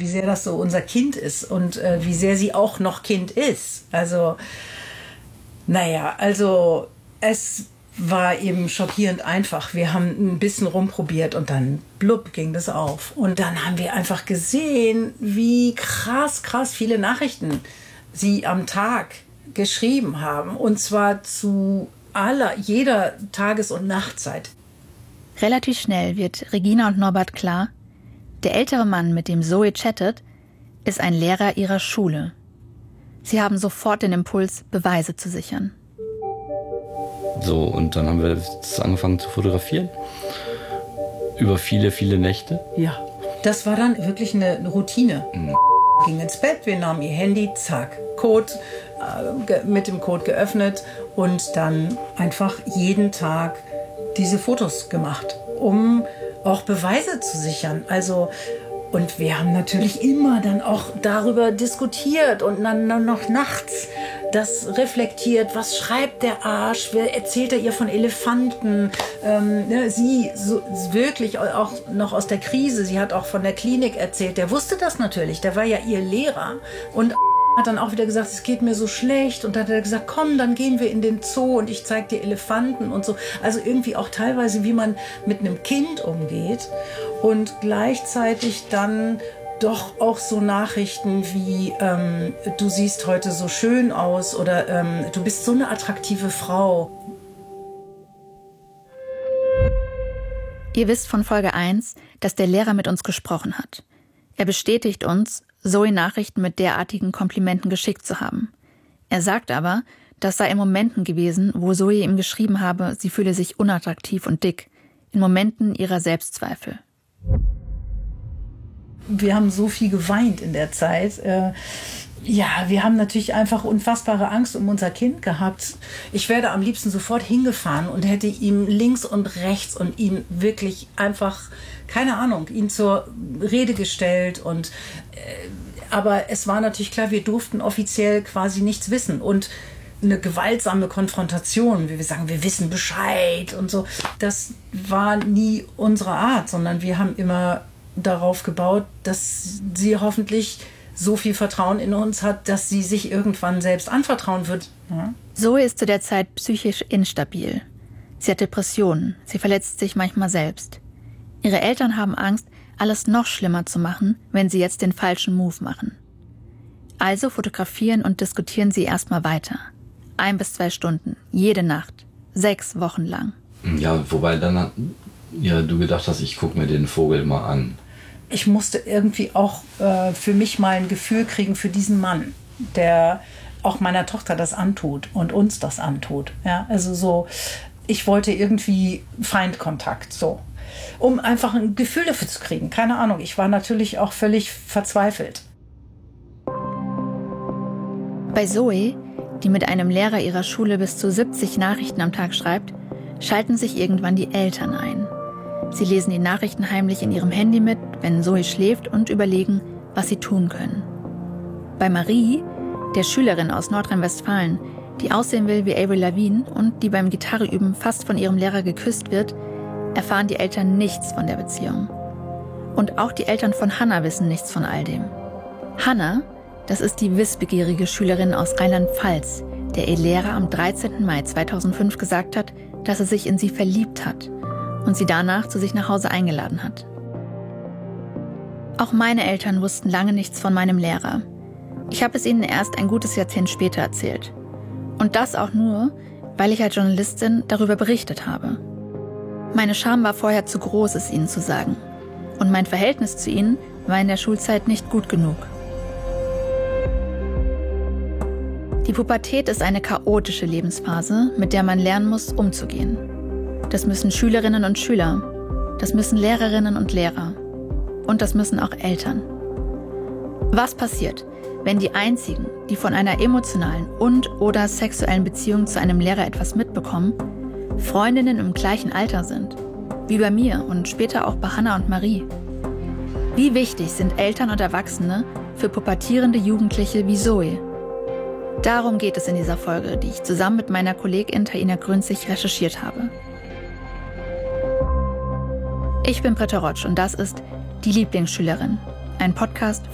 wie sehr das so unser Kind ist und wie sehr sie auch noch Kind ist. Also, es war eben schockierend einfach. Wir haben ein bisschen rumprobiert und dann blub ging das auf. Und dann haben wir einfach gesehen, wie krass viele Nachrichten sie am Tag geschrieben haben. Und zwar zu jeder Tages- und Nachtzeit. Relativ schnell wird Regina und Norbert klar, der ältere Mann, mit dem Zoe chattet, ist ein Lehrer ihrer Schule. Sie haben sofort den Impuls, Beweise zu sichern. So, und dann haben wir angefangen zu fotografieren. Über viele Nächte. Ja, das war dann wirklich eine Routine. Ging ins Bett, wir nahmen ihr Handy, zack, Code, mit dem Code geöffnet und dann einfach jeden Tag diese Fotos gemacht, um auch Beweise zu sichern. Und wir haben natürlich immer dann auch darüber diskutiert und dann noch nachts das reflektiert. Was schreibt der Arsch? Wer erzählt er ihr von Elefanten? Sie so, wirklich auch noch aus der Krise. Sie hat auch von der Klinik erzählt. Der wusste das natürlich. Der war ja ihr Lehrer. Und hat dann auch wieder gesagt, es geht mir so schlecht. Und dann hat er gesagt, komm, dann gehen wir in den Zoo und ich zeig dir Elefanten und so. Also irgendwie auch teilweise, wie man mit einem Kind umgeht. Und gleichzeitig dann doch auch so Nachrichten wie, du siehst heute so schön aus oder du bist so eine attraktive Frau. Ihr wisst von Folge 1, dass der Lehrer mit uns gesprochen hat. Er bestätigt uns, Zoe Nachrichten mit derartigen Komplimenten geschickt zu haben. Er sagt aber, das sei in Momenten gewesen, wo Zoe ihm geschrieben habe, sie fühle sich unattraktiv und dick. In Momenten ihrer Selbstzweifel. Wir haben so viel geweint in der Zeit. Wir haben natürlich einfach unfassbare Angst um unser Kind gehabt. Ich wäre am liebsten sofort hingefahren und hätte ihm links und rechts und ihm wirklich einfach, keine Ahnung, ihn zur Rede gestellt. Aber es war natürlich klar, wir durften offiziell quasi nichts wissen. Und eine gewaltsame Konfrontation, wie wir sagen, wir wissen Bescheid und so, das war nie unsere Art, sondern wir haben immer darauf gebaut, dass sie hoffentlich so viel Vertrauen in uns hat, dass sie sich irgendwann selbst anvertrauen wird. Ja. Zoe ist zu der Zeit psychisch instabil. Sie hat Depressionen, sie verletzt sich manchmal selbst. Ihre Eltern haben Angst, alles noch schlimmer zu machen, wenn sie jetzt den falschen Move machen. Also fotografieren und diskutieren sie erstmal weiter. 1 bis 2 Stunden, jede Nacht, 6 Wochen lang. Ja, wobei dann du gedacht hast, ich gucke mir den Vogel mal an. Ich musste irgendwie auch für mich mal ein Gefühl kriegen für diesen Mann, der auch meiner Tochter das antut und uns das antut. Ja, also so, ich wollte irgendwie Feindkontakt, so, um einfach ein Gefühl dafür zu kriegen. Keine Ahnung, ich war natürlich auch völlig verzweifelt. Bei Zoe, die mit einem Lehrer ihrer Schule bis zu 70 Nachrichten am Tag schreibt, schalten sich irgendwann die Eltern ein. Sie lesen die Nachrichten heimlich in ihrem Handy mit, wenn Zoe schläft, und überlegen, was sie tun können. Bei Marie, der Schülerin aus Nordrhein-Westfalen, die aussehen will wie Avril Lavigne und die beim Gitarreüben fast von ihrem Lehrer geküsst wird, erfahren die Eltern nichts von der Beziehung. Und auch die Eltern von Hannah wissen nichts von all dem. Hannah, das ist die wissbegierige Schülerin aus Rheinland-Pfalz, der ihr Lehrer am 13. Mai 2005 gesagt hat, dass er sich in sie verliebt hat und sie danach zu sich nach Hause eingeladen hat. Auch meine Eltern wussten lange nichts von meinem Lehrer. Ich habe es ihnen erst ein gutes Jahrzehnt später erzählt. Und das auch nur, weil ich als Journalistin darüber berichtet habe. Meine Scham war vorher zu groß, es ihnen zu sagen. Und mein Verhältnis zu ihnen war in der Schulzeit nicht gut genug. Die Pubertät ist eine chaotische Lebensphase, mit der man lernen muss, umzugehen. Das müssen Schülerinnen und Schüler, das müssen Lehrerinnen und Lehrer und das müssen auch Eltern. Was passiert, wenn die einzigen, die von einer emotionalen und/oder sexuellen Beziehung zu einem Lehrer etwas mitbekommen, Freundinnen im gleichen Alter sind, wie bei mir und später auch bei Hannah und Marie? Wie wichtig sind Eltern und Erwachsene für pubertierende Jugendliche wie Zoe? Darum geht es in dieser Folge, die ich zusammen mit meiner Kollegin Taina Grünzig recherchiert habe. Ich bin Britta Rotsch und das ist Die Lieblingsschülerin, ein Podcast